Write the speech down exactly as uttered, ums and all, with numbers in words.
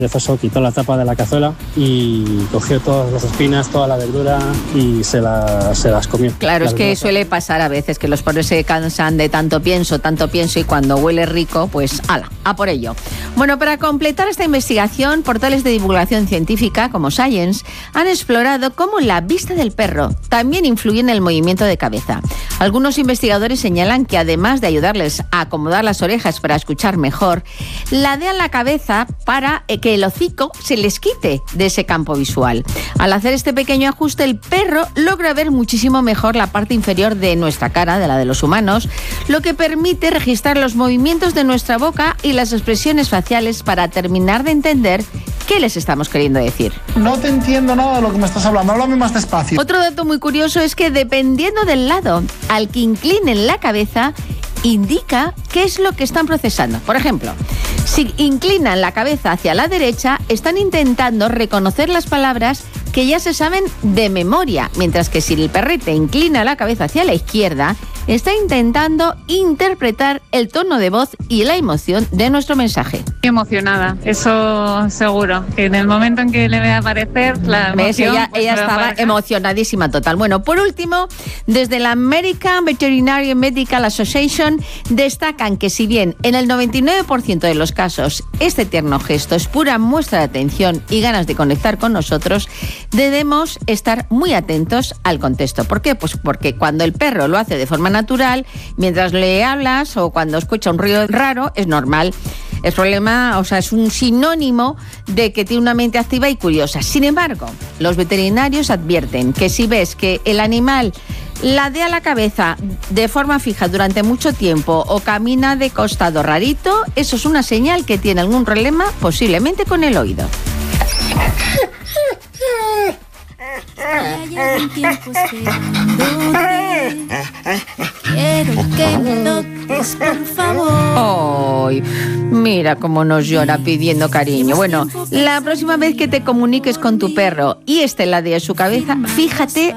Jefferson quitó la tapa de la cazuela y cogió todas las espinas, toda la verdura y se, la, se las comió. Claro, las es que verdura. suele pasar a veces que los pobres se cansan de tanto pienso, tanto pienso y cuando huele rico, pues ala, a por ello. Bueno, para completar esta investigación, portales de divulgación científica como Science han explorado cómo la vista del perro también influye en el movimiento de cabeza. Algunos investigadores señalan que además de ayudarles a acomodar las orejas para escuchar mejor, ladean la cabeza para que el hocico se les quite de ese campo visual. Al hacer este pequeño ajuste, el perro logra ver muchísimo mejor la parte inferior de nuestra cara, de la de los humanos, lo que permite registrar los movimientos de nuestra boca y las expresiones faciales para terminar de entender qué les estamos queriendo decir. No te entiendo nada de lo que me estás hablando, háblame más despacio. Otro dato muy curioso es que dependiendo del lado al que inclinen la cabeza, indica qué es lo que están procesando. Por ejemplo, si inclinan la cabeza hacia la derecha, están intentando reconocer las palabras que ya se saben de memoria, mientras que si el perrete inclina la cabeza hacia la izquierda, está intentando interpretar el tono de voz y la emoción de nuestro mensaje. Estoy emocionada, eso seguro, que en el momento en que le vea aparecer la emoción... ¿Ves? Ella, pues ella me va a estaba aparecer. emocionadísima total. Bueno, por último, desde la American Veterinary Medical Association destacan que si bien en el noventa y nueve por ciento de los casos este tierno gesto es pura muestra de atención y ganas de conectar con nosotros, debemos estar muy atentos al contexto. ¿Por qué? Pues porque cuando el perro lo hace de forma natural, mientras le hablas o cuando escucha un ruido raro, es normal. El problema, o sea, es un sinónimo de que tiene una mente activa y curiosa. Sin embargo, los veterinarios advierten que si ves que el animal ladea la cabeza de forma fija durante mucho tiempo o camina de costado rarito, eso es una señal que tiene algún problema, posiblemente con el oído. Ya llevo un tiempo esperándote. Quiero que me toques, por favor. ¡Ay! Mira cómo nos llora pidiendo cariño. Bueno, la próxima vez que te comuniques con tu perro y este ladee su cabeza, fíjate